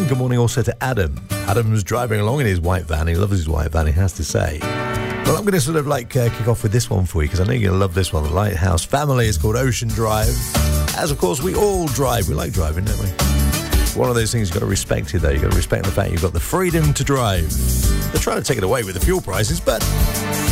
good morning also to Adam. Adam's driving along in his white van. He loves his white van, he has to say. Well, I'm going to sort of kick off with this one for you because I know you're going to love this one. The Lighthouse Family is called Ocean Drive. As, of course, we all drive. We like driving, don't we? One of those things you've got to respect it, though. You've got to respect the fact you've got the freedom to drive. They're trying to take it away with the fuel prices, but